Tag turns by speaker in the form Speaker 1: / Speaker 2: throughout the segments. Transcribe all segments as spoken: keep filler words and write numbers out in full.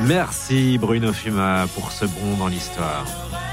Speaker 1: Merci Bruno Fuma pour ce bond dans l'histoire.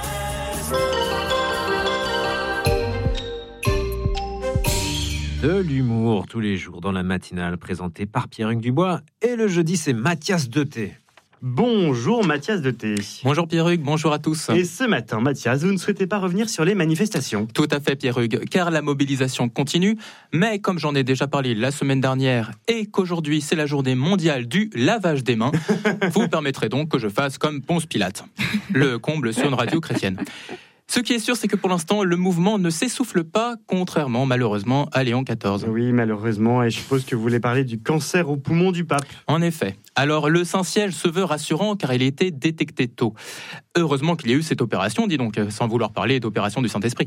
Speaker 1: De l'humour tous les jours dans la matinale présentée par Pierre-Hugues Dubois. Et le jeudi, c'est Mathias Deté.
Speaker 2: Bonjour Mathias Deté.
Speaker 3: Bonjour Pierre-Hugues, bonjour à tous.
Speaker 2: Et ce matin, Mathias, vous ne souhaitez pas revenir sur les manifestations?
Speaker 3: Tout à fait Pierre-Hugues, car la mobilisation continue, mais comme j'en ai déjà parlé la semaine dernière et qu'aujourd'hui c'est la journée mondiale du lavage des mains, vous permettrez donc que je fasse comme Ponce Pilate, le comble sur une radio chrétienne. Ce qui est sûr, c'est que pour l'instant, le mouvement ne s'essouffle pas, contrairement malheureusement à Léon quatorze.
Speaker 2: Oui, malheureusement, et je suppose que vous voulez parler du cancer au poumon du pape.
Speaker 3: En effet. Alors, le Saint-Siège se veut rassurant car il a été détecté tôt. Heureusement qu'il y a eu cette opération, dis donc, sans vouloir parler d'opération du Saint-Esprit.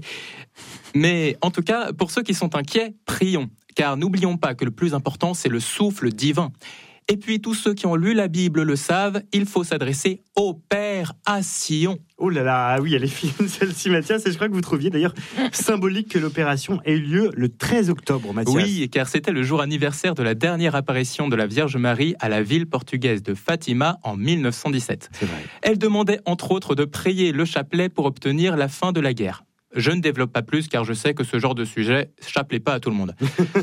Speaker 3: Mais en tout cas, pour ceux qui sont inquiets, prions. Car n'oublions pas que le plus important, c'est le souffle divin. Et puis, tous ceux qui ont lu la Bible le savent, il faut s'adresser au Père à Sion.
Speaker 2: Oh là là, oui, elle est fine celle-ci, Mathias, et je crois que vous trouviez d'ailleurs symbolique que l'opération ait eu lieu le treize octobre, Mathias.
Speaker 3: Oui, car c'était le jour anniversaire de la dernière apparition de la Vierge Marie à la ville portugaise de Fatima en mille neuf cent dix-sept.
Speaker 2: C'est vrai.
Speaker 3: Elle demandait entre autres de prier le chapelet pour obtenir la fin de la guerre. Je ne développe pas plus car je sais que ce genre de sujet chapelet pas à tout le monde.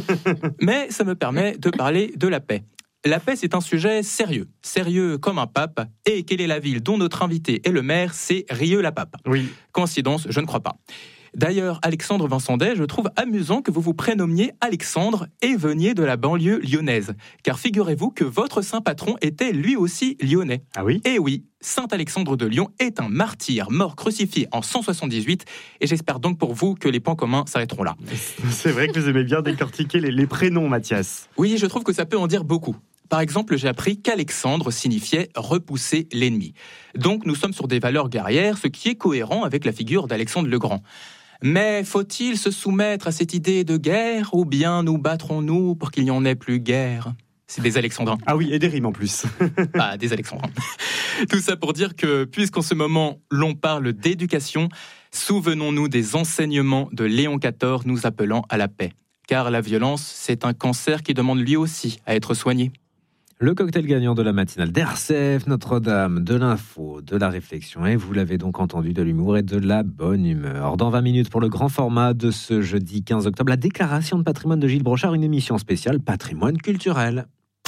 Speaker 3: Mais ça me permet de parler de la paix. La paix, c'est un sujet sérieux, sérieux comme un pape. Et quelle est la ville dont notre invité est le maire? C'est Rieux-la-Pape.
Speaker 2: Oui.
Speaker 3: Coïncidence? Je ne crois pas. D'ailleurs, Alexandre Vincendet, je trouve amusant que vous vous prénommiez Alexandre et veniez de la banlieue lyonnaise. Car figurez-vous que votre saint patron était lui aussi lyonnais.
Speaker 2: Ah oui?
Speaker 3: Et oui, Saint Alexandre de Lyon est un martyr mort crucifié en cent soixante-dix-huit. Et j'espère donc pour vous que les points communs s'arrêteront là.
Speaker 2: C'est vrai que vous aimez bien décortiquer les, les prénoms, Mathias.
Speaker 3: Oui, je trouve que ça peut en dire beaucoup. Par exemple, j'ai appris qu'Alexandre signifiait « repousser l'ennemi ». Donc, nous sommes sur des valeurs guerrières, ce qui est cohérent avec la figure d'Alexandre le Grand. Mais faut-il se soumettre à cette idée de guerre, ou bien nous battrons-nous pour qu'il n'y en ait plus guerre ? C'est des Alexandrins.
Speaker 2: Ah oui, et des rimes en plus.
Speaker 3: Ah, des Alexandrins. Tout ça pour dire que, puisqu'en ce moment, l'on parle d'éducation, souvenons-nous des enseignements de Léon quatorze nous appelant à la paix. Car la violence, c'est un cancer qui demande lui aussi à être soigné.
Speaker 1: Le cocktail gagnant de la matinale d'R C F, Notre-Dame, de l'info, de la réflexion, et vous l'avez donc entendu, de l'humour et de la bonne humeur. Dans vingt minutes pour le grand format de ce jeudi quinze octobre, la déclaration de patrimoine de Gilles Brochard, une émission spéciale patrimoine culturel.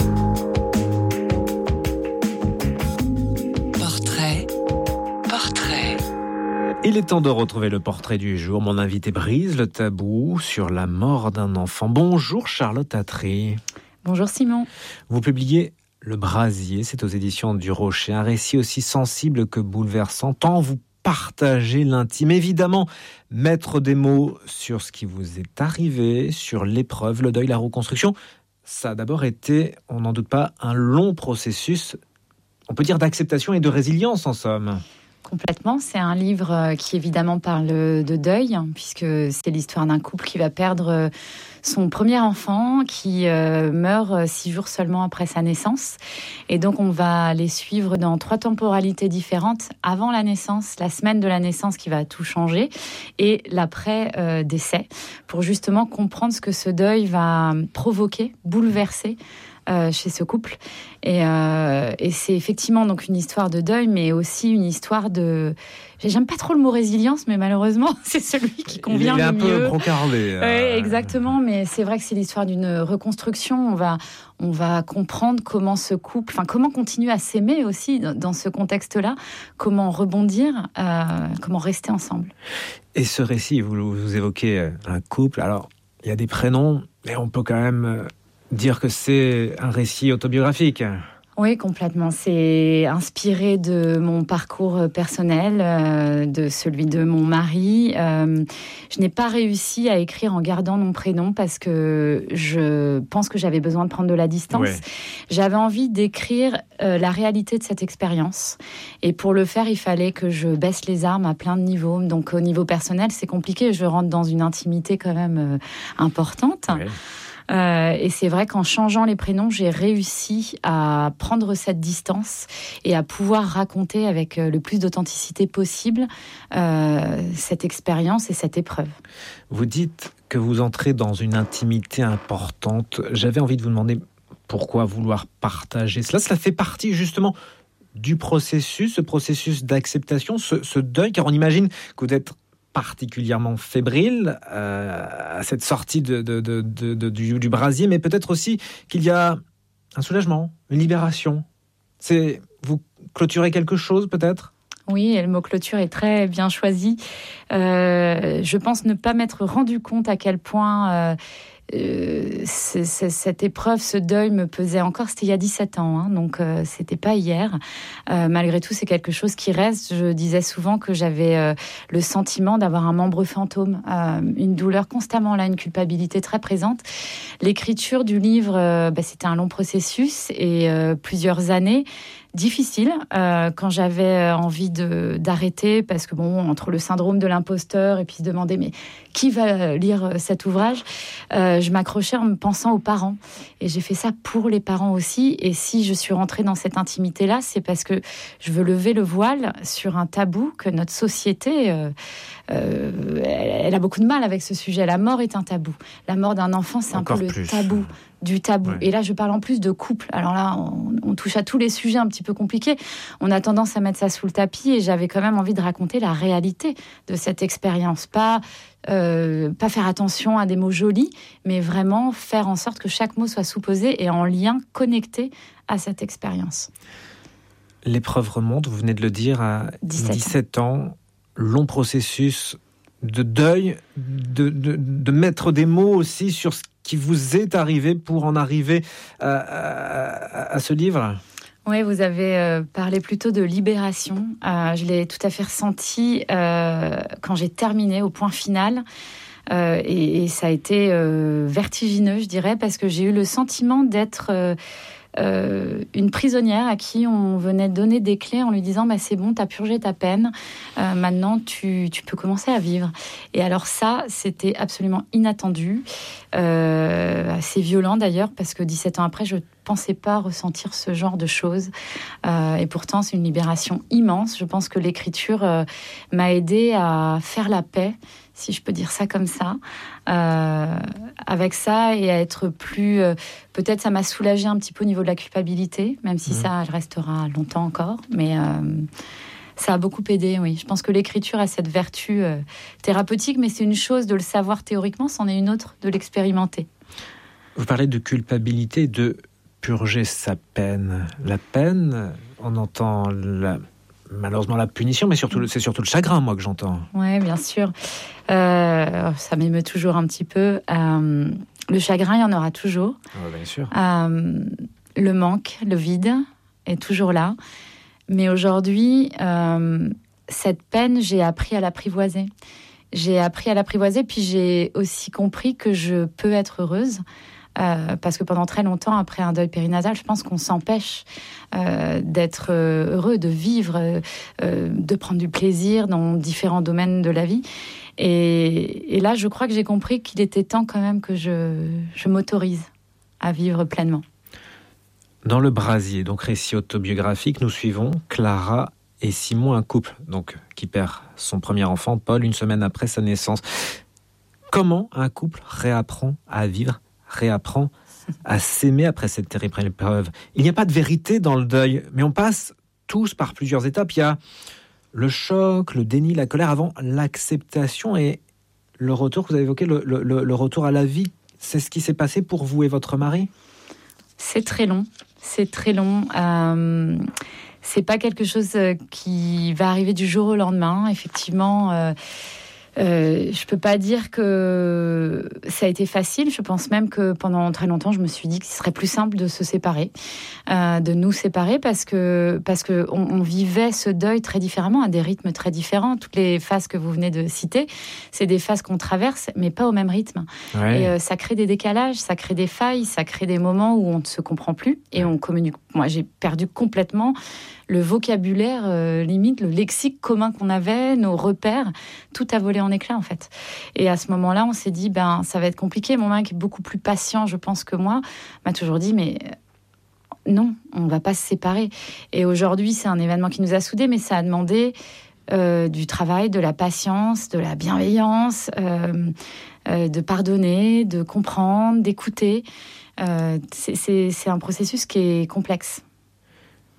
Speaker 4: Portrait, portrait.
Speaker 1: Il est temps de retrouver le portrait du jour. Mon invité brise le tabou sur la mort d'un enfant. Bonjour Charlotte Attry.
Speaker 5: Bonjour Simon.
Speaker 1: Vous publiez Le Brasier, c'est aux éditions du Rocher, un récit aussi sensible que bouleversant, tant vous partagez l'intime. Évidemment, mettre des mots sur ce qui vous est arrivé, sur l'épreuve, le deuil, la reconstruction, ça a d'abord été, on n'en doute pas, un long processus, on peut dire d'acceptation et de résilience en somme.
Speaker 5: Complètement, c'est un livre qui évidemment parle de deuil, puisque c'est l'histoire d'un couple qui va perdre son premier enfant, qui meurt six jours seulement après sa naissance. Et donc on va les suivre dans trois temporalités différentes, avant la naissance, la semaine de la naissance qui va tout changer, et l'après-décès, pour justement comprendre ce que ce deuil va provoquer, bouleverser, Euh, chez ce couple. Et, euh, et c'est effectivement donc une histoire de deuil, mais aussi une histoire de... J'aime pas trop le mot résilience, mais malheureusement, c'est celui qui convient le mieux.
Speaker 1: Il est un peu brocarlé. Euh...
Speaker 5: Oui, exactement, mais c'est vrai que c'est l'histoire d'une reconstruction. On va, on va comprendre comment ce couple... Enfin, comment continuer à s'aimer aussi dans ce contexte-là, comment rebondir, euh, comment rester ensemble.
Speaker 1: Et ce récit, vous, vous évoquez un couple, alors il y a des prénoms, mais on peut quand même... dire que c'est un récit autobiographique.
Speaker 5: Oui, complètement. C'est inspiré de mon parcours personnel, euh, de celui de mon mari. Euh, je n'ai pas réussi à écrire en gardant mon prénom parce que je pense que j'avais besoin de prendre de la distance. Ouais. J'avais envie d'écrire euh, la réalité de cette expérience. Et pour le faire, il fallait que je baisse les armes à plein de niveaux. Donc au niveau personnel, c'est compliqué. Je rentre dans une intimité quand même euh, importante. Ouais. Euh, et c'est vrai qu'en changeant les prénoms, j'ai réussi à prendre cette distance et à pouvoir raconter avec le plus d'authenticité possible euh, cette expérience et cette épreuve.
Speaker 1: Vous dites que vous entrez dans une intimité importante. J'avais envie de vous demander pourquoi vouloir partager cela. Cela fait partie justement du processus, ce processus d'acceptation, ce, ce deuil, car on imagine que vous êtes particulièrement fébrile euh, à cette sortie de, de, de, de, de, du, du brasier, mais peut-être aussi qu'il y a un soulagement, une libération. C'est, vous clôturez quelque chose peut-être ?
Speaker 5: Oui, et le mot clôture est très bien choisi. Euh, je pense ne pas m'être rendu compte à quel point euh, euh, c'est, c'est, cette épreuve, ce deuil me pesait encore. C'était il y a dix-sept ans, hein, donc euh, c'était pas hier. Euh, malgré tout, c'est quelque chose qui reste. Je disais souvent que j'avais euh, le sentiment d'avoir un membre fantôme, euh, une douleur constamment là, une culpabilité très présente. L'écriture du livre, euh, bah, c'était un long processus et euh, plusieurs années. Difficile euh, quand j'avais envie de, d'arrêter parce que bon, entre le syndrome de l'imposteur et puis se demander mais qui va lire cet ouvrage, euh, je m'accrochais en me pensant aux parents et j'ai fait ça pour les parents aussi. Et si je suis rentrée dans cette intimité là, c'est parce que je veux lever le voile sur un tabou que notre société euh, euh, elle, elle a beaucoup de mal avec ce sujet. La mort est un tabou. La mort d'un enfant, c'est
Speaker 1: Encore
Speaker 5: un peu
Speaker 1: plus.
Speaker 5: le tabou du tabou. Ouais. Et là, je parle en plus de couple. Alors là, on, on touche à tous les sujets un petit peu compliqués. On a tendance à mettre ça sous le tapis et j'avais quand même envie de raconter la réalité de cette expérience. Pas, euh, pas faire attention à des mots jolis, mais vraiment faire en sorte que chaque mot soit sous-pesé et en lien, connecté à cette expérience.
Speaker 1: L'épreuve remonte, vous venez de le dire, à dix-sept, dix-sept ans. ans. Long processus de deuil, de, de, de mettre des mots aussi sur ce qui vous est arrivé pour en arriver à, à, à ce livre.
Speaker 5: Oui, vous avez euh, parlé plutôt de libération. Euh, je l'ai tout à fait ressenti euh, quand j'ai terminé au point final. Euh, et, et ça a été euh, vertigineux, je dirais, parce que j'ai eu le sentiment d'être... Euh, Euh, une prisonnière à qui on venait donner des clés en lui disant bah, c'est bon, t'as purgé ta peine, euh, maintenant tu, tu peux commencer à vivre. Et alors ça, c'était absolument inattendu, euh, assez violent d'ailleurs, parce que dix-sept ans après, je ne pensais pas ressentir ce genre de choses. Euh, et pourtant, c'est une libération immense. Je pense que l'écriture euh, m'a aidée à faire la paix, si je peux dire ça comme ça, euh, avec ça et à être plus... Euh, peut-être ça m'a soulagée un petit peu au niveau de la culpabilité, même si mmh. ça restera longtemps encore, mais euh, ça a beaucoup aidé, oui. Je pense que l'écriture a cette vertu euh, thérapeutique, mais c'est une chose de le savoir théoriquement, c'en est une autre de l'expérimenter.
Speaker 1: Vous parlez de culpabilité, de purger sa peine. La peine, on entend... la malheureusement la punition, mais surtout, c'est surtout le chagrin, moi, que j'entends.
Speaker 5: Oui, bien sûr. Euh, ça m'émeut toujours un petit peu. Euh, le chagrin, il y en aura toujours.
Speaker 1: Oh, bien sûr.
Speaker 5: Euh, le manque, le vide est toujours là. Mais aujourd'hui, euh, cette peine, j'ai appris à l'apprivoiser. J'ai appris à l'apprivoiser, puis j'ai aussi compris que je peux être heureuse. Euh, parce que pendant très longtemps, après un deuil périnasal, je pense qu'on s'empêche euh, d'être heureux, de vivre, euh, de prendre du plaisir dans différents domaines de la vie. Et, et là, je crois que j'ai compris qu'il était temps quand même que je, je m'autorise à vivre pleinement.
Speaker 1: Dans Le Brasier, donc récit autobiographique, nous suivons Clara et Simon, un couple donc, qui perd son premier enfant, Paul, une semaine après sa naissance. Comment un couple réapprend à vivre, réapprend à s'aimer après cette terrible épreuve? Il n'y a pas de vérité dans le deuil, mais on passe tous par plusieurs étapes. Il y a le choc, le déni, la colère, avant l'acceptation et le retour, que vous avez évoqué, le, le, le retour à la vie. C'est ce qui s'est passé pour vous et votre mari? C'est très long, c'est très long. Euh, c'est pas quelque chose qui va arriver du jour au lendemain, effectivement. Euh, Euh, je peux pas dire que ça a été facile. Je pense même que pendant très longtemps, je me suis dit qu'il serait plus simple de se séparer, euh, de nous séparer, parce que parce que on, on vivait ce deuil très différemment, à des rythmes très différents. Toutes les phases que vous venez de citer, c'est des phases qu'on traverse, mais pas au même rythme. Ouais. Et euh, ça crée des décalages, ça crée des failles, ça crée des moments où on ne se comprend plus et on communique. Moi, j'ai perdu complètement le vocabulaire, euh, limite, le lexique commun qu'on avait, nos repères, tout a volé en éclats, en fait. Et à ce moment-là, on s'est dit, ben, ça va être compliqué. Mon mari, qui est beaucoup plus patient, je pense, que moi, m'a toujours dit, mais non, on ne va pas se séparer. Et aujourd'hui, c'est un événement qui nous a soudés, mais ça a demandé euh, du travail, de la patience, de la bienveillance, euh, euh, de pardonner, de comprendre, d'écouter. Euh, c'est, c'est, c'est un processus qui est complexe.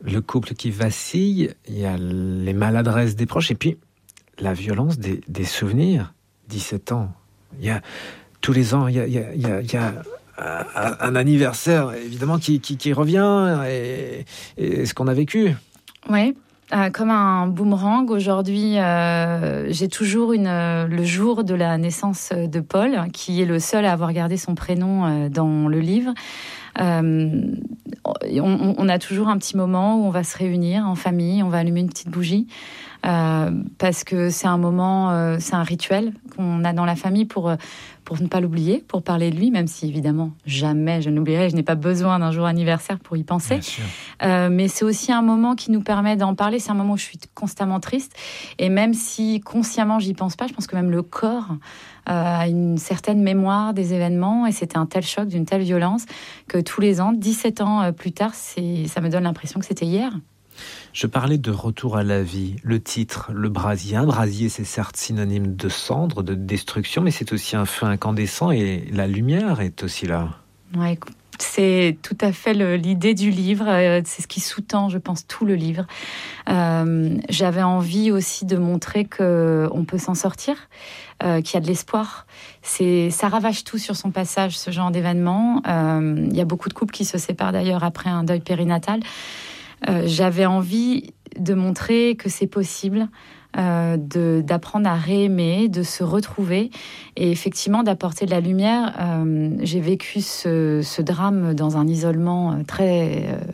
Speaker 1: le couple qui vacille, il y a les maladresses des proches, et puis la violence des, des souvenirs. dix-sept ans. Il y a, tous les ans, il y a, il y a, il y a, il y a un, un anniversaire, évidemment, qui, qui, qui revient, et, et ce qu'on a vécu.
Speaker 5: Oui. Euh, comme un boomerang, aujourd'hui, euh, j'ai toujours une, euh, le jour de la naissance de Paul, qui est le seul à avoir gardé son prénom euh, dans le livre. Euh, on, on a toujours un petit moment où on va se réunir en famille, on va allumer une petite bougie, euh, parce que c'est un moment, euh, c'est un rituel qu'on a dans la famille pour, pour ne pas l'oublier, pour parler de lui, même si évidemment jamais je ne l'oublierai, je n'ai pas besoin d'un jour anniversaire pour y penser. Euh, mais c'est aussi un moment qui nous permet d'en parler, c'est un moment où je suis constamment triste, et même si consciemment j'y pense pas, je pense que même le corps euh, a une certaine mémoire des événements, et c'était un tel choc, d'une telle violence, que tous les ans, dix-sept ans plus tard, c'est, ça me donne l'impression que c'était hier.
Speaker 1: Je parlais de retour à la vie. Le titre, le brasier. Un brasier, c'est certes synonyme de cendre, de destruction, mais c'est aussi un feu incandescent, et la lumière est aussi là.
Speaker 5: Ouais, c'est tout à fait le, l'idée du livre. C'est ce qui sous-tend, je pense, tout le livre. Euh, j'avais envie aussi de montrer qu'on peut s'en sortir, euh, qu'il y a de l'espoir. C'est, ça ravage tout sur son passage, ce genre d'événement. Euh, il y a beaucoup de couples qui se séparent d'ailleurs après un deuil périnatal. Euh, j'avais envie de montrer que c'est possible, euh, de, d'apprendre à réaimer, de se retrouver, et effectivement d'apporter de la lumière. Euh, j'ai vécu ce, ce drame dans un isolement très euh,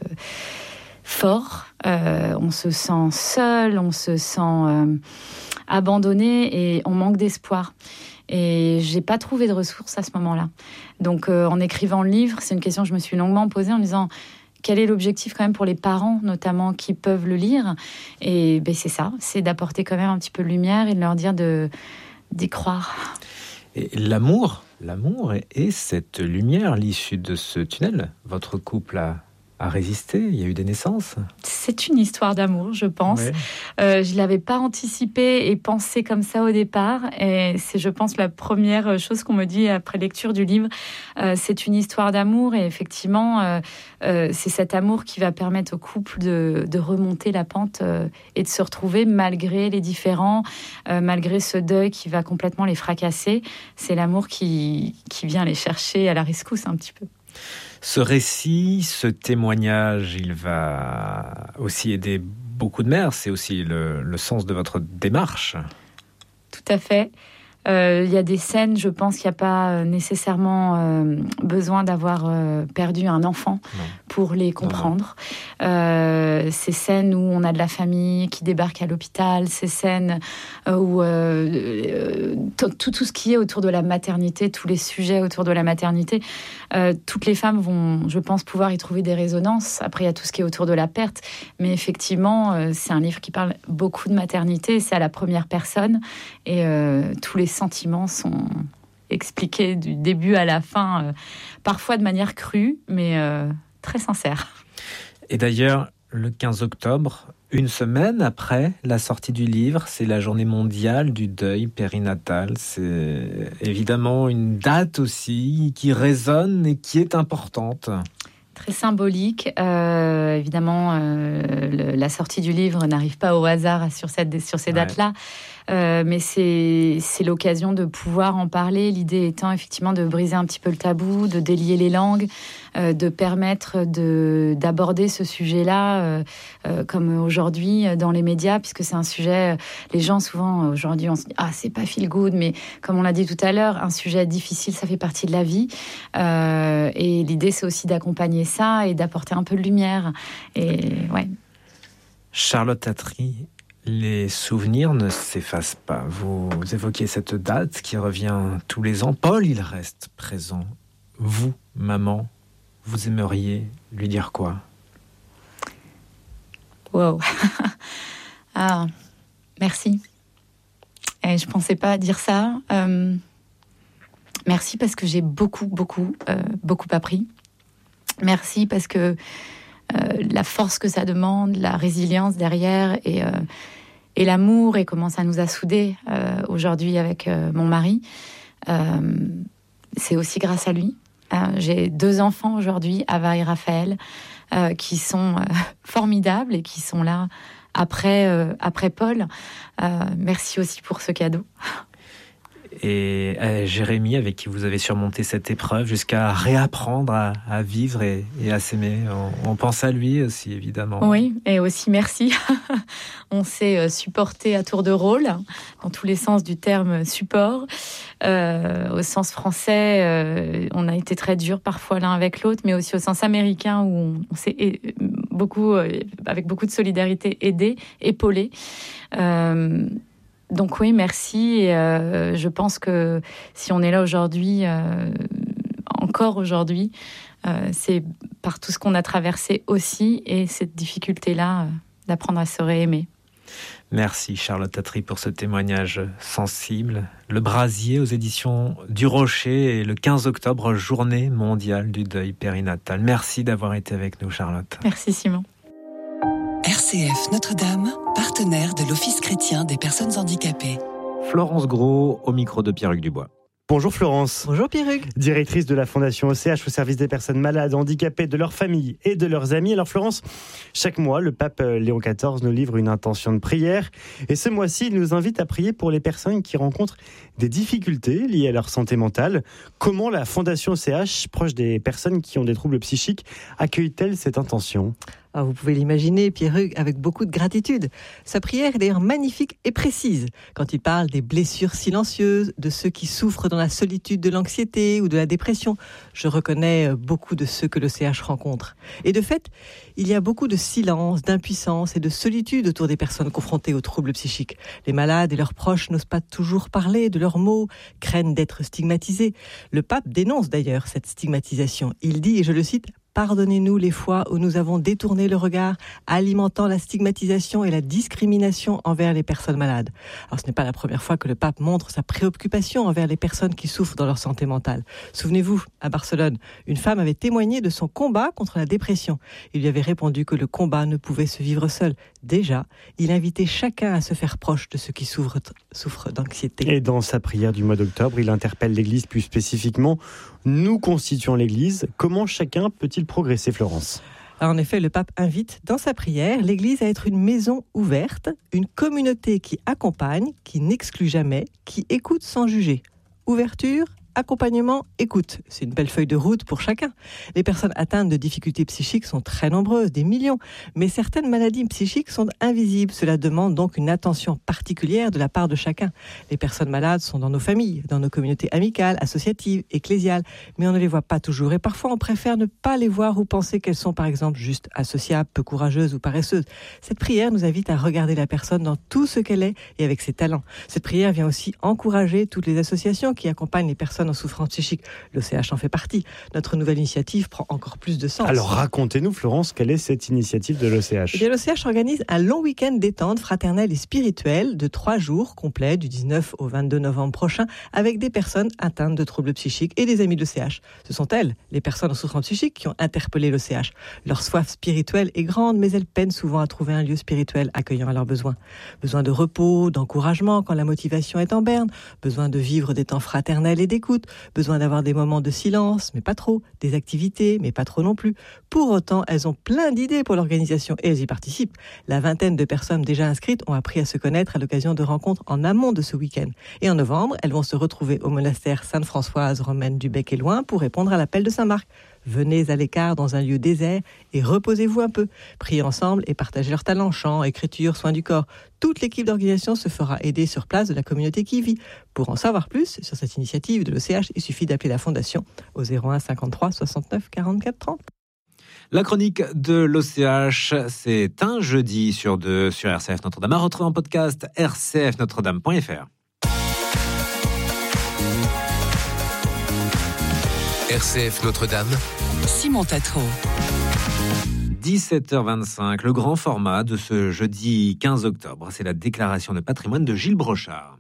Speaker 5: fort. Euh, on se sent seul, on se sent euh, abandonné, et on manque d'espoir. Et j'ai pas trouvé de ressources à ce moment-là. Donc, euh, en écrivant le livre, c'est une question que je me suis longuement posée en me disant: quel est l'objectif quand même pour les parents, notamment, qui peuvent le lire? Et ben c'est ça, c'est d'apporter quand même un petit peu de lumière et de leur dire de, d'y croire.
Speaker 1: Et l'amour, l'amour est, est cette lumière, l'issue de ce tunnel. Votre couple a, a résisté, il y a eu des naissances.
Speaker 5: C'est une histoire d'amour, je pense.
Speaker 1: Ouais.
Speaker 5: Euh, je ne l'avais pas anticipé et pensé comme ça au départ. Et c'est, je pense, la première chose qu'on me dit après lecture du livre. Euh, c'est une histoire d'amour, et effectivement, euh, euh, c'est cet amour qui va permettre au couple de, de remonter la pente euh, et de se retrouver malgré les différends, euh, malgré ce deuil qui va complètement les fracasser. C'est l'amour qui, qui vient les chercher à la rescousse un petit peu.
Speaker 1: Ce récit, ce témoignage, il va aussi aider beaucoup de mères. C'est aussi le, le sens de votre démarche.
Speaker 5: Tout à fait. Euh, il y a des scènes, je pense qu'il n'y a pas nécessairement euh, besoin d'avoir euh, perdu un enfant non. pour les comprendre. Non, non. Euh, ces scènes où on a de la famille qui débarque à l'hôpital, ces scènes où euh, tout, tout ce qui est autour de la maternité, tous les sujets autour de la maternité, euh, toutes les femmes vont, je pense, pouvoir y trouver des résonances. Après, il y a tout ce qui est autour de la perte. Mais effectivement, euh, c'est un livre qui parle beaucoup de maternité. C'est à la première personne. Et euh, tous les sentiments sont expliqués du début à la fin, euh, parfois de manière crue, mais euh, très sincère.
Speaker 1: Et d'ailleurs, le quinze octobre, une semaine après la sortie du livre, c'est la journée mondiale du deuil périnatal. C'est évidemment une date aussi qui résonne et qui est importante.
Speaker 5: Très symbolique. Euh, évidemment, euh, le, la sortie du livre n'arrive pas au hasard sur, cette, sur ces ouais. dates-là. Euh, mais c'est, c'est l'occasion de pouvoir en parler. L'idée étant effectivement de briser un petit peu le tabou, de délier les langues, euh, de permettre de, d'aborder ce sujet-là euh, euh, comme aujourd'hui dans les médias, puisque c'est un sujet, les gens souvent aujourd'hui on se dit « Ah, c'est pas feel good », mais comme on l'a dit tout à l'heure, un sujet difficile, ça fait partie de la vie. Euh, et l'idée, c'est aussi d'accompagner ça et d'apporter un peu de lumière. Et ouais.
Speaker 1: Charlotte Attry, les souvenirs ne s'effacent pas. Vous évoquez cette date qui revient tous les ans. Paul, il reste présent. Vous, maman, vous aimeriez lui dire quoi?
Speaker 5: Wow. Ah, merci. Et je pensais pas dire ça. Euh, merci parce que j'ai beaucoup, beaucoup, euh, beaucoup appris. Merci parce que euh, la force que ça demande, la résilience derrière et, euh, et l'amour et comment ça nous a soudés euh, aujourd'hui avec euh, mon mari, euh, c'est aussi grâce à lui. Euh, j'ai deux enfants aujourd'hui, Ava et Raphaël. euh, qui sont euh, formidables et qui sont là après, euh, après Paul. Euh, merci aussi pour ce cadeau.
Speaker 1: Et euh, Jérémy, avec qui vous avez surmonté cette épreuve jusqu'à réapprendre à, à vivre et, et à s'aimer. On, on pense à lui aussi, évidemment.
Speaker 5: Oui, et aussi merci. On s'est supporté à tour de rôle, dans tous les sens du terme support. Euh, au sens français, euh, on a été très durs parfois l'un avec l'autre, mais aussi au sens américain, où on, on s'est beaucoup, avec beaucoup de solidarité, aidé, épaulé. Euh, Donc oui, merci. Et euh, je pense que si on est là aujourd'hui, euh, encore aujourd'hui, euh, c'est par tout ce qu'on a traversé aussi, et cette difficulté-là, euh, d'apprendre à se réaimer.
Speaker 1: Merci Charlotte Attry pour ce témoignage sensible. Le Brasier aux éditions du Rocher, et le quinze octobre, journée mondiale du deuil périnatal. Merci d'avoir été avec nous, Charlotte.
Speaker 5: Merci Simon.
Speaker 4: R C F Notre-Dame, partenaire de l'Office chrétien des personnes handicapées.
Speaker 1: Florence Gros au micro de Pierre-Luc Dubois.
Speaker 2: Bonjour Florence.
Speaker 6: Bonjour Pierre-Hugues.
Speaker 2: Directrice de la Fondation O C H au service des personnes malades, handicapées, de leurs familles et de leurs amis. Alors Florence, chaque mois, le pape Léon quatorze nous livre une intention de prière. Et ce mois-ci, il nous invite à prier pour les personnes qui rencontrent des difficultés liées à leur santé mentale. Comment la Fondation O C H, proche des personnes qui ont des troubles psychiques, accueille-t-elle cette intention ?
Speaker 6: Alors vous pouvez l'imaginer, Pierre-Hugues, avec beaucoup de gratitude. Sa prière est d'ailleurs magnifique et précise quand il parle des blessures silencieuses, de ceux qui souffrent dans la solitude de l'anxiété ou de la dépression. Je reconnais beaucoup de ceux que l'O C H rencontre. Et de fait, il y a beaucoup de silence, d'impuissance et de solitude autour des personnes confrontées aux troubles psychiques. Les malades et leurs proches n'osent pas toujours parler de leurs maux, craignent d'être stigmatisés. Le pape dénonce d'ailleurs cette stigmatisation. Il dit, et je le cite, « Pardonnez-nous les fois où nous avons détourné le regard, alimentant la stigmatisation et la discrimination envers les personnes malades. » Alors ce n'est pas la première fois que le pape montre sa préoccupation envers les personnes qui souffrent dans leur santé mentale. Souvenez-vous, à Barcelone, une femme avait témoigné de son combat contre la dépression. Il lui avait répondu que le combat ne pouvait se vivre seul. Déjà, il invitait chacun à se faire proche de ceux qui souffrent, souffrent d'anxiété.
Speaker 2: Et dans sa prière du mois d'octobre, il interpelle l'Église plus spécifiquement. Nous constituons l'Église. Comment chacun peut-il progresser, Florence ?
Speaker 6: Alors en effet, le pape invite dans sa prière l'Église à être une maison ouverte, une communauté qui accompagne, qui n'exclut jamais, qui écoute sans juger. Ouverture, accompagnement, écoute. C'est une belle feuille de route pour chacun. Les personnes atteintes de difficultés psychiques sont très nombreuses, des millions. Mais certaines maladies psychiques sont invisibles. Cela demande donc une attention particulière de la part de chacun. Les personnes malades sont dans nos familles, dans nos communautés amicales, associatives, ecclésiales. Mais on ne les voit pas toujours. Et parfois, on préfère ne pas les voir ou penser qu'elles sont, par exemple, juste associables, peu courageuses ou paresseuses. Cette prière nous invite à regarder la personne dans tout ce qu'elle est et avec ses talents. Cette prière vient aussi encourager toutes les associations qui accompagnent les personnes en souffrance psychique. L'O C H en fait partie. Notre nouvelle initiative prend encore plus de sens.
Speaker 2: Alors racontez-nous, Florence, quelle est cette initiative de l'O C H ?
Speaker 6: Eh bien, l'O C H organise un long week-end détente fraternelle et spirituelle de trois jours complets du dix-neuf au vingt-deux novembre prochain avec des personnes atteintes de troubles psychiques et des amis de l'O C H. Ce sont elles, les personnes en souffrance psychique, qui ont interpellé l'O C H. Leur soif spirituelle est grande, mais elles peinent souvent à trouver un lieu spirituel accueillant à leurs besoins. Besoin de repos, d'encouragement quand la motivation est en berne, besoin de vivre des temps fraternels et d'écoute, besoin d'avoir des moments de silence, mais pas trop, des activités, mais pas trop non plus. Pour autant, elles ont plein d'idées pour l'organisation et elles y participent. La vingtaine de personnes déjà inscrites ont appris à se connaître à l'occasion de rencontres en amont de ce week-end. Et en novembre, elles vont se retrouver au monastère Sainte-Françoise romaine du Bec et Loing pour répondre à l'appel de Saint-Marc. Venez à l'écart dans un lieu désert et reposez-vous un peu. Priez ensemble et partagez leurs talents, chant, écriture, soins du corps. Toute l'équipe d'organisation se fera aider sur place de la communauté qui y vit. Pour en savoir plus sur cette initiative de l'O C H, il suffit d'appeler la Fondation au zéro un cinquante-trois soixante-neuf quarante-quatre trente.
Speaker 1: La chronique de l'O C H, c'est un jeudi sur deux sur R C F Notre-Dame. À retrouver en podcast r c f notre dame point f r.
Speaker 7: R C F Notre-Dame,
Speaker 4: Simon Tatro.
Speaker 1: dix-sept heures vingt-cinq, le grand format de ce jeudi quinze octobre, c'est la déclaration de patrimoine de Gilles Brochard.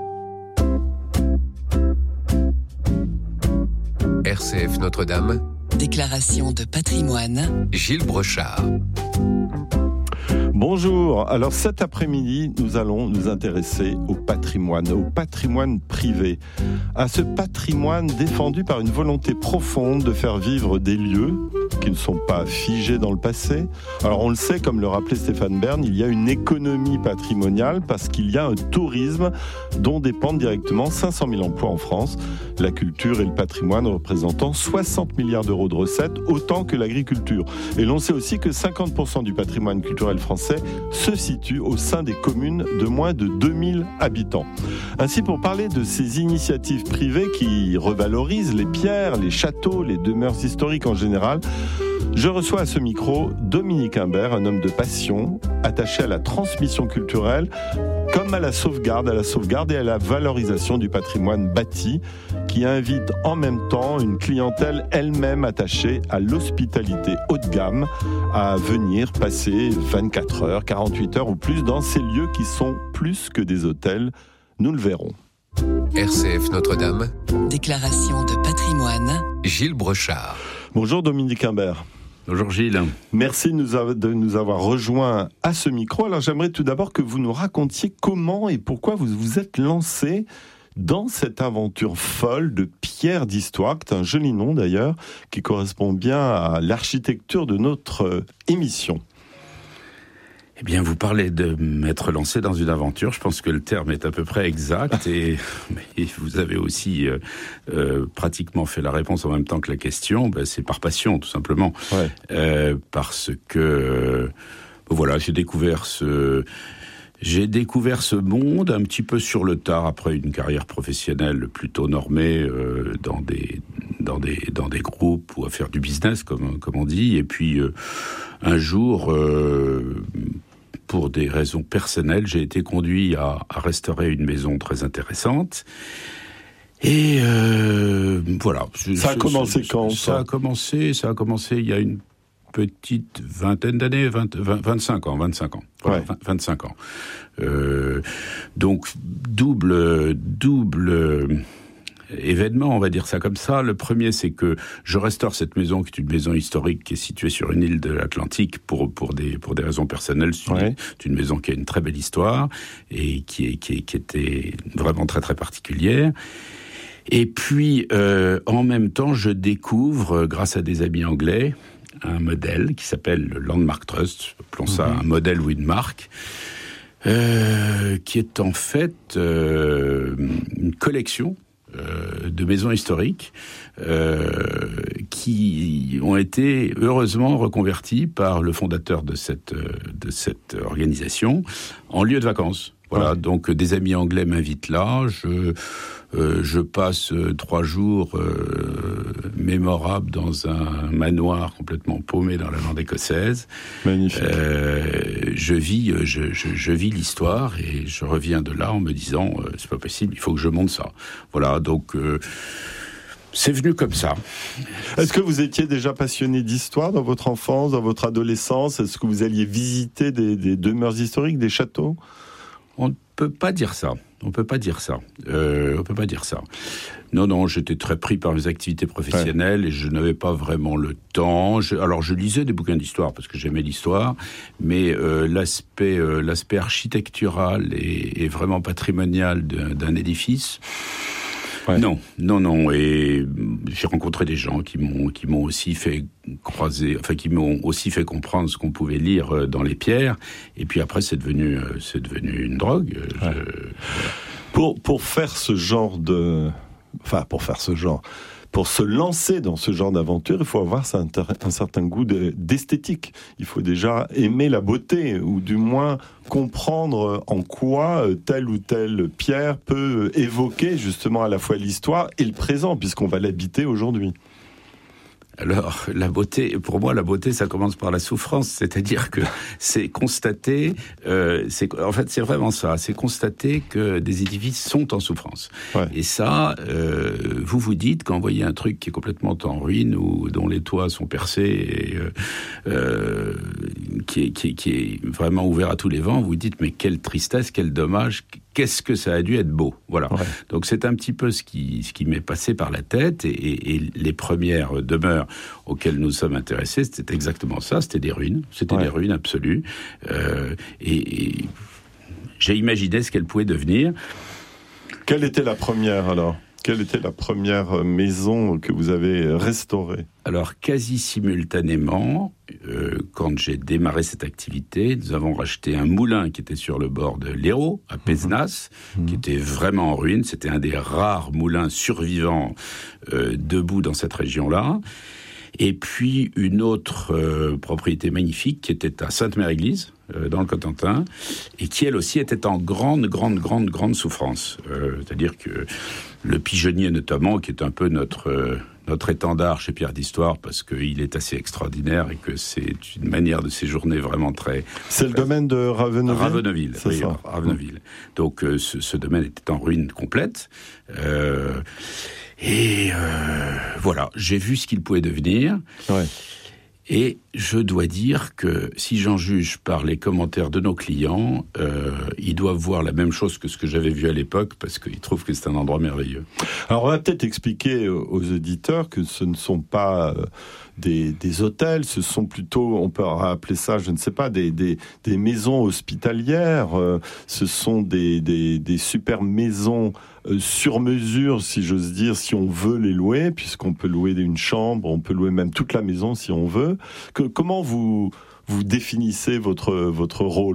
Speaker 7: R C F Notre-Dame,
Speaker 4: Déclaration de patrimoine.
Speaker 7: Gilles Brochard.
Speaker 2: Bon,
Speaker 8: Bonjour, alors cet après-midi, nous allons nous intéresser au patrimoine, au patrimoine privé, à ce patrimoine défendu par une volonté profonde de faire vivre des lieux qui ne sont pas figés dans le passé. Alors on le sait, comme le rappelait Stéphane Bern, il y a une économie patrimoniale parce qu'il y a un tourisme dont dépendent directement cinq cent mille emplois en France, la culture et le patrimoine représentant soixante milliards d'euros de recettes, autant que l'agriculture. Et l'on sait aussi que cinquante pour cent du patrimoine culturel français se situe au sein des communes de moins de deux mille habitants. Ainsi, pour parler de ces initiatives privées qui revalorisent les pierres, les châteaux, les demeures historiques en général, je reçois à ce micro Dominique Imbert, un homme de passion, attaché à la transmission culturelle, comme à la sauvegarde, à la sauvegarde et à la valorisation du patrimoine bâti, qui invite en même temps une clientèle elle-même attachée à l'hospitalité haut de gamme à venir passer vingt-quatre heures, quarante-huit heures ou plus dans ces lieux qui sont plus que des hôtels. Nous le verrons.
Speaker 7: R C F Notre-Dame.
Speaker 4: Déclaration de patrimoine.
Speaker 7: Gilles Brochard.
Speaker 8: Bonjour Dominique Imbert.
Speaker 9: Bonjour Gilles.
Speaker 8: Merci de nous, avoir, de nous avoir rejoints à ce micro. Alors j'aimerais tout d'abord que vous nous racontiez comment et pourquoi vous vous êtes lancé dans cette aventure folle de Pierre d'Histoire, qui est un joli nom d'ailleurs, qui correspond bien à l'architecture de notre émission.
Speaker 9: Eh bien, vous parlez de m'être lancé dans une aventure. Je pense que le terme est à peu près exact et, et vous avez aussi euh, euh, pratiquement fait la réponse en même temps que la question. Ben, c'est par passion, tout simplement.
Speaker 8: Ouais.
Speaker 9: Euh, parce que, euh, voilà, j'ai découvert ce... J'ai découvert ce monde un petit peu sur le tard après une carrière professionnelle plutôt normée euh, dans des dans des dans des groupes ou à faire du business comme comme on dit. Et puis euh, un jour, euh, pour des raisons personnelles, j'ai été conduit à, à restaurer une maison très intéressante. Et euh, voilà.
Speaker 8: Ça a commencé quand ça,
Speaker 9: ça a commencé, ça a commencé il y a une petite vingtaine d'années, vingt, vingt, vingt-cinq ans, vingt-cinq ans, voilà, ouais. vingt, vingt-cinq ans. Euh, donc double, double événement, on va dire ça comme ça. Le premier, c'est que je restaure cette maison, qui est une maison historique qui est située sur une île de l'Atlantique pour pour des pour des raisons personnelles. C'est une, ouais. c'est une maison qui a une très belle histoire et qui est qui, est, qui était vraiment très très particulière. Et puis euh, en même temps, je découvre, grâce à des amis anglais, un modèle qui s'appelle le Landmark Trust, appelons ça mmh. un modèle ou une marque, euh, qui est en fait euh, une collection euh, de maisons historiques euh, qui ont été heureusement reconverties par le fondateur de cette, de cette organisation en lieu de vacances. Voilà, ouais. Donc des amis anglais m'invitent là, je... Euh, je passe euh, trois jours euh, mémorables dans un manoir complètement paumé dans la lande écossaise.
Speaker 8: Magnifique.
Speaker 9: Euh, je vis, je, je, je vis l'histoire et je reviens de là en me disant euh, c'est pas possible, il faut que je monte ça. Voilà, donc euh, c'est venu comme ça.
Speaker 8: Est-ce que vous étiez déjà passionné d'histoire dans votre enfance, dans votre adolescence ? Est-ce que vous alliez visiter des, des demeures historiques, des châteaux ?
Speaker 9: On ne peut pas dire ça. On peut pas dire ça. Euh, on peut pas dire ça. Non, non, j'étais très pris par mes activités professionnelles ouais. et je n'avais pas vraiment le temps. Je, alors, je lisais des bouquins d'histoire parce que j'aimais l'histoire, mais euh, l'aspect, euh, l'aspect architectural et, et vraiment patrimonial d'un, d'un édifice. Ouais. Non, non, non. Et j'ai rencontré des gens qui m'ont, qui m'ont aussi fait croiser, enfin qui m'ont aussi fait comprendre ce qu'on pouvait lire dans les pierres. Et puis après, c'est devenu, c'est devenu une drogue. Ouais. Je...
Speaker 8: Pour pour faire ce genre de, enfin pour faire ce genre, pour se lancer dans ce genre d'aventure, il faut avoir un, un certain goût de, d'esthétique. Il faut déjà aimer la beauté, ou du moins comprendre en quoi telle ou telle pierre peut évoquer justement à la fois l'histoire et le présent, puisqu'on va l'habiter aujourd'hui.
Speaker 9: Alors, la beauté, pour moi, la beauté, ça commence par la souffrance, c'est-à-dire que c'est constater, euh, c'est, en fait, c'est vraiment ça, c'est constater que des édifices sont en souffrance. Ouais. Et ça, euh, vous vous dites, quand vous voyez un truc qui est complètement en ruine, ou dont les toits sont percés, et euh, euh, qui, est, qui, est, qui est vraiment ouvert à tous les vents, vous vous dites, mais quelle tristesse, quel dommage, qu'est-ce que ça a dû être beau. Voilà.
Speaker 8: Ouais.
Speaker 9: Donc c'est un petit peu ce qui, ce qui m'est passé par la tête, et, et, et les premières demeures auxquelles nous sommes intéressés, c'était exactement ça, c'était des ruines, c'était
Speaker 8: Ouais.
Speaker 9: des ruines absolues, euh, et, et j'ai imaginé ce qu'elles pouvaient devenir.
Speaker 8: Quelle était la première alors ? Quelle était la première maison que vous avez restaurée ?
Speaker 9: Alors, quasi simultanément, euh, quand j'ai démarré cette activité, nous avons racheté un moulin qui était sur le bord de l'Hérault, à Pézenas, mmh. qui était vraiment en ruine. C'était un des rares moulins survivants euh, debout dans cette région-là. Et puis, une autre euh, propriété magnifique qui était à Sainte-Mère-Église, euh, dans le Cotentin, et qui, elle aussi, était en grande, grande, grande, grande souffrance. Euh, c'est-à-dire que le pigeonnier, notamment, qui est un peu notre... Euh, notre étendard chez Pierre d'Histoire, parce qu'il est assez extraordinaire et que c'est une manière de séjourner vraiment très...
Speaker 8: C'est le domaine de Raveneville ?
Speaker 9: Raveneville,
Speaker 8: c'est
Speaker 9: oui,
Speaker 8: ça.
Speaker 9: Raveneville. Donc euh, ce, ce domaine était en ruine complète. Euh, et euh, voilà, j'ai vu ce qu'il pouvait devenir.
Speaker 8: Ouais.
Speaker 9: Et je dois dire que si j'en juge par les commentaires de nos clients, euh, ils doivent voir la même chose que ce que j'avais vu à l'époque, parce qu'ils trouvent que c'est un endroit merveilleux.
Speaker 8: Alors on va peut-être expliquer aux auditeurs que ce ne sont pas des, des hôtels, ce sont plutôt, on peut appeler ça, je ne sais pas, des, des, des maisons hospitalières, ce sont des, des, des super maisons sur mesure, si j'ose dire, si on veut les louer, puisqu'on peut louer une chambre, on peut louer même toute la maison si on veut. Que, comment vous, vous définissez votre, votre rôle ?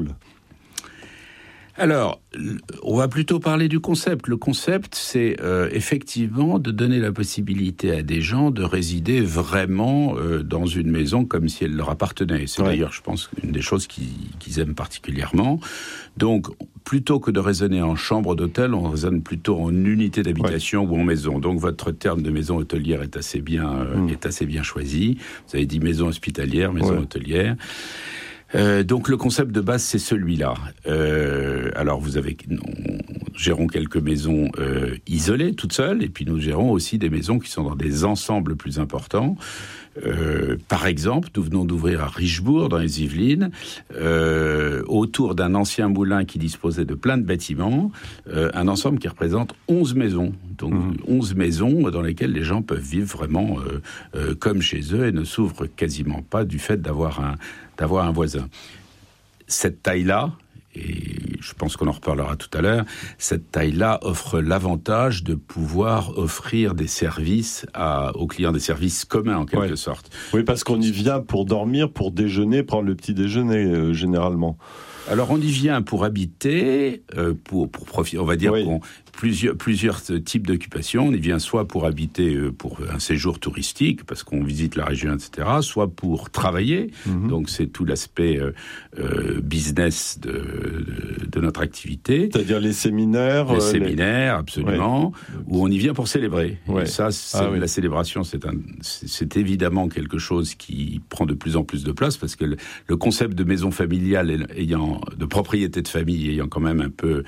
Speaker 9: Alors, on va plutôt parler du concept. Le concept, c'est euh, effectivement de donner la possibilité à des gens de résider vraiment euh, dans une maison comme si elle leur appartenait. C'est ouais. d'ailleurs, je pense, une des choses qu'ils, qu'ils aiment particulièrement. Donc, plutôt que de raisonner en chambre d'hôtel, on raisonne plutôt en unité d'habitation ouais. ou en maison. Donc, votre terme de maison hôtelière est assez bien, euh, mmh. est assez bien choisi. Vous avez dit maison hospitalière, maison ouais. hôtelière. Euh, donc le concept de base c'est celui-là. Euh, alors vous avez, nous gérons quelques maisons euh, isolées, toutes seules, et puis nous gérons aussi des maisons qui sont dans des ensembles plus importants. Euh, par exemple, nous venons d'ouvrir à Richebourg, dans les Yvelines, euh, autour d'un ancien moulin qui disposait de plein de bâtiments, euh, un ensemble qui représente onze maisons. Donc mmh. onze maisons dans lesquelles les gens peuvent vivre vraiment euh, euh, comme chez eux et ne s'ouvrent quasiment pas du fait d'avoir un, d'avoir un voisin. Cette taille-là, et je pense qu'on en reparlera tout à l'heure, cette taille-là offre l'avantage de pouvoir offrir des services à, aux clients, des services communs en quelque ouais. sorte.
Speaker 8: Oui, parce qu'on y vient pour dormir, pour déjeuner, prendre le petit déjeuner euh, généralement.
Speaker 9: Alors on y vient pour habiter, euh, pour, pour profiter, on va dire oui. qu'on, plusieurs, plusieurs types d'occupations. On y vient soit pour habiter euh, pour un séjour touristique, parce qu'on visite la région, et cetera, soit pour travailler. Mm-hmm. Donc c'est tout l'aspect euh, euh, business de, de, de notre activité.
Speaker 8: C'est-à-dire les séminaires.
Speaker 9: Les
Speaker 8: euh,
Speaker 9: séminaires, les... absolument, ouais. où on y vient pour célébrer. Ouais. Et ça, c'est, ah, oui. la célébration, c'est, un, c'est, c'est évidemment quelque chose qui prend de plus en plus de place, parce que le, le concept de maison familiale ayant de propriété de famille ayant quand même un peu,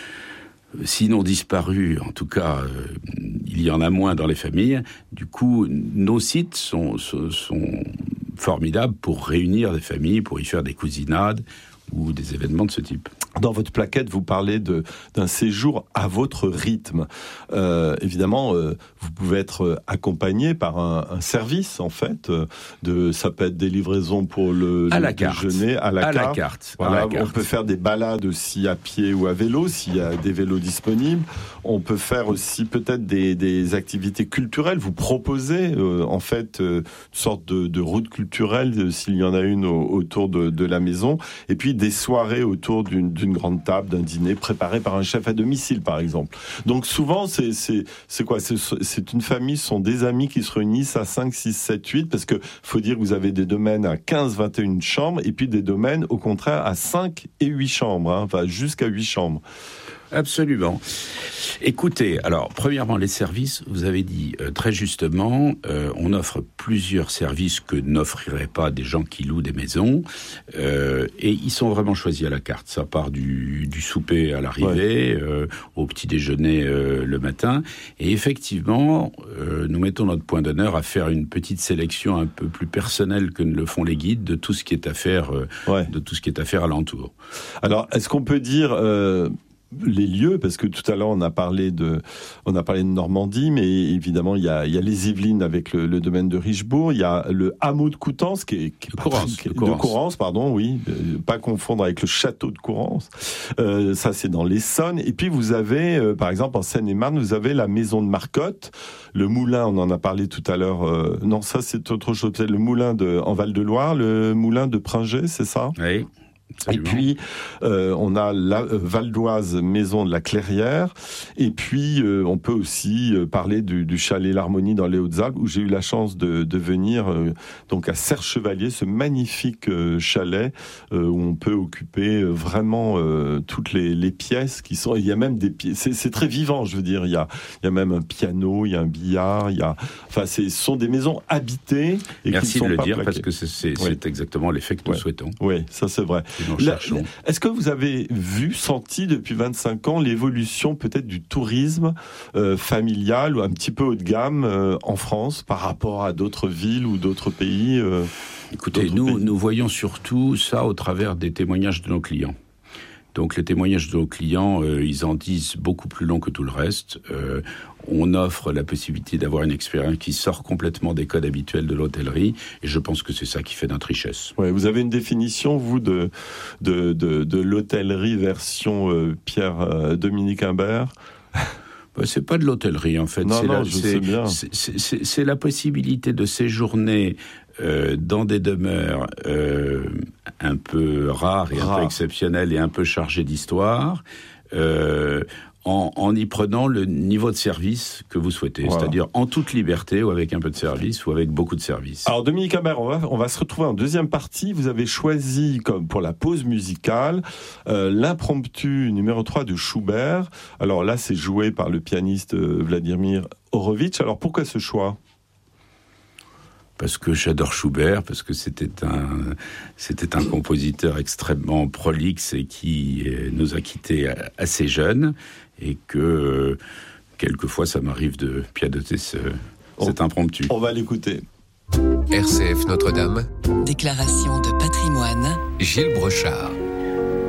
Speaker 9: sinon disparu, en tout cas, euh, il y en a moins dans les familles. Du coup, nos sites sont, sont, sont formidables pour réunir des familles, pour y faire des cousinades ou des événements de ce type.
Speaker 8: Dans votre plaquette, vous parlez de, d'un séjour à votre rythme. Euh, évidemment, euh, vous pouvez être accompagné par un, un service, en fait. De, ça peut être des livraisons pour le,
Speaker 9: à
Speaker 8: le
Speaker 9: la carte.
Speaker 8: déjeuner, à la
Speaker 9: à
Speaker 8: carte.
Speaker 9: La carte.
Speaker 8: Voilà,
Speaker 9: à la carte.
Speaker 8: On peut faire des balades aussi à pied ou à vélo, s'il y a des vélos disponibles. On peut faire aussi peut-être des, des activités culturelles. Vous proposez, euh, en fait, euh, une sorte de, de route culturelle, euh, s'il y en a une au, autour de, de la maison. Et puis des soirées autour d'une, d'une grande table, d'un dîner préparé par un chef à domicile, par exemple. Donc souvent, c'est, c'est, c'est quoi c'est, c'est une famille, ce sont des amis qui se réunissent à cinq, six, sept, huit, parce que faut dire que vous avez des domaines à quinze, vingt et une chambres, et puis des domaines, au contraire, à cinq et huit chambres, hein, enfin jusqu'à huit chambres.
Speaker 9: Absolument. Écoutez, alors, premièrement, les services, vous avez dit euh, très justement, euh, on offre plusieurs services que n'offriraient pas des gens qui louent des maisons, euh, et ils sont vraiment choisis à la carte. Ça part du, du souper à l'arrivée, ouais. euh, au petit déjeuner euh, le matin, et effectivement, euh, nous mettons notre point d'honneur à faire une petite sélection un peu plus personnelle que ne le font les guides de tout ce qui est à faire, euh, ouais. de tout ce qui est à faire alentour.
Speaker 8: Alors, est-ce qu'on peut dire... Euh les lieux, parce que tout à l'heure on a parlé de, on a parlé de Normandie, mais évidemment il y a, il y a les Yvelines avec le, le domaine de Richebourg, il y a le hameau de Coutances qui est, qui est
Speaker 9: de,
Speaker 8: pas
Speaker 9: Courance,
Speaker 8: très,
Speaker 9: de,
Speaker 8: de
Speaker 9: Courance.
Speaker 8: Courance, pardon, oui, euh, pas confondre avec le château de Courance. Euh, ça c'est dans l'Essonne. Et puis vous avez, euh, par exemple en Seine-et-Marne, vous avez la maison de Marcotte, le moulin, on en a parlé tout à l'heure. Euh, non, ça c'est autre chose. C'est le moulin de en Val-de-Loire, le moulin de Pringé, c'est ça ?
Speaker 9: Oui. Absolument.
Speaker 8: Et puis, euh, on a la euh, Val d'Oise, maison de la Clairière. Et puis, euh, on peut aussi euh, parler du, du chalet L'Harmonie dans les Hautes-Alpes, où j'ai eu la chance de, de venir euh, donc à Serre-Chevalier, ce magnifique euh, chalet euh, où on peut occuper euh, vraiment euh, toutes les, les pièces qui sont. Il y a même des pièces. C'est, c'est très vivant, je veux dire. Il y a, il y a même un piano, il y a un billard, il y a. Enfin, c'est, ce sont des maisons habitées. Et
Speaker 9: Merci
Speaker 8: qui ne sont
Speaker 9: de le
Speaker 8: pas
Speaker 9: dire
Speaker 8: plaquées.
Speaker 9: parce que c'est, c'est,
Speaker 8: Oui.
Speaker 9: c'est exactement l'effet que nous
Speaker 8: Ouais.
Speaker 9: souhaitons.
Speaker 8: Oui, ça c'est vrai. La, la, est-ce que vous avez vu, senti depuis vingt-cinq ans l'évolution peut-être du tourisme euh, familial ou un petit peu haut de gamme euh, en France par rapport à d'autres villes ou d'autres pays euh,
Speaker 9: Écoutez,
Speaker 8: d'autres
Speaker 9: nous,
Speaker 8: pays
Speaker 9: nous voyons surtout ça au travers des témoignages de nos clients. Donc les témoignages de nos clients, euh, ils en disent beaucoup plus long que tout le reste. Euh, on offre la possibilité d'avoir une expérience qui sort complètement des codes habituels de l'hôtellerie, et je pense que c'est ça qui fait notre richesse.
Speaker 8: Ouais, vous avez une définition, vous, de, de, de, de l'hôtellerie version euh, Pierre-Dominique euh, Imbert?
Speaker 9: Bah, c'est pas de l'hôtellerie, en fait.
Speaker 8: Non,
Speaker 9: c'est
Speaker 8: non,
Speaker 9: la,
Speaker 8: je
Speaker 9: c'est,
Speaker 8: sais bien.
Speaker 9: C'est, c'est, c'est la possibilité de séjourner euh, dans des demeures euh, un peu rares et
Speaker 8: Rare.
Speaker 9: un peu exceptionnelles et un peu chargées d'histoire, euh, en, en y prenant le niveau de service que vous souhaitez,
Speaker 8: Voilà.
Speaker 9: c'est-à-dire en toute liberté ou avec un peu de service ou avec beaucoup de service.
Speaker 8: Alors Dominique Imbert, on va, on va se retrouver en deuxième partie. Vous avez choisi, comme pour la pause musicale, euh, l'impromptu numéro trois de Schubert. Alors là, c'est joué par le pianiste euh, Vladimir Horowitz. Alors pourquoi ce choix ?
Speaker 9: Parce que j'adore Schubert, parce que c'était un, c'était un compositeur extrêmement prolixe et qui nous a quittés assez jeunes, et que euh, quelquefois ça m'arrive de pianoter ce,
Speaker 8: on,
Speaker 9: cet impromptu.
Speaker 8: On va l'écouter.
Speaker 7: R C F Notre-Dame.
Speaker 4: Déclaration de patrimoine.
Speaker 7: Gilles Brochard.